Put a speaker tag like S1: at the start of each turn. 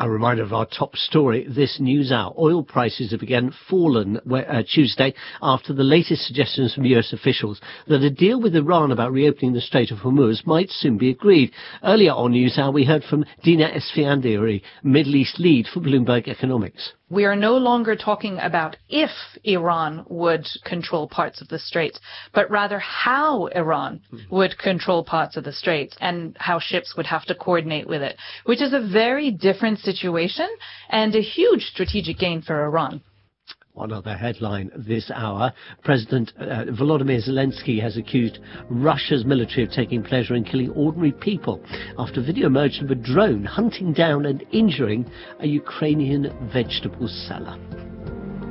S1: A reminder of our top story this news hour. Oil prices have again fallen Tuesday after the latest suggestions from US officials that a deal with Iran about reopening the Strait of Hormuz might soon be agreed. Earlier on News Hour, we heard from Dina Esfandiary, Middle East lead for Bloomberg Economics.
S2: We are no longer talking about if Iran would control parts of the Straits, but rather how Iran would control parts of the Straits and how ships would have to coordinate with it, which is a very different situation and a huge strategic gain for Iran.
S1: One other headline this hour. President Volodymyr Zelensky has accused Russia's military of taking pleasure in killing ordinary people after video emerged of a drone hunting down and injuring a Ukrainian vegetable seller.